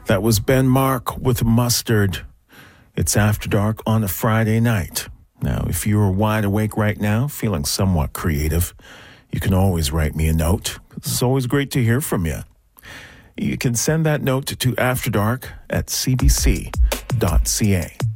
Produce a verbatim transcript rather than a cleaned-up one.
That was Ben Mark with Mustard. It's After Dark on a Friday night. Now, if you're wide awake right now, feeling somewhat creative, you can always write me a note. It's always great to hear from you. You can send that note to afterdark at c b c dot c a.